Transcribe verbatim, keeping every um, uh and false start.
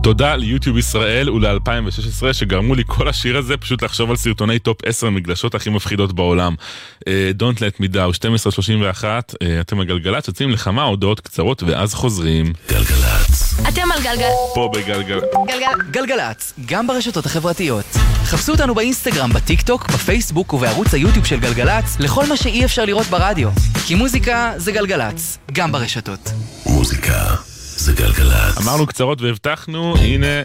תודה ליוטיוב ישראל ול-אלפיים ושש עשרה שגרמו לי כל השיר הזה פשוט לחשוב על סרטוני טופ עשר מגלשות הכי מפחידות בעולם. Don't Let Me Down, שתים עשרה שלושים ואחת, אתם על גלגלץ, יוצאים לכמה הודעות קצרות ואז חוזרים. גלגלץ. אתם על גלגל. פה בגלגל. גלגל. גלגלץ, גם ברשתות החברתיות. חפשו אותנו באינסטגרם, בטיק טוק, בפייסבוק ובערוץ היוטיוב של גלגלץ, לכל מה שאי אפשר לראות ברדיו. כי מוזיקה זה גלגלץ, גם ברשתות. מוזיקה זה גלגלץ. אמרנו קצרות והבטחנו, הנה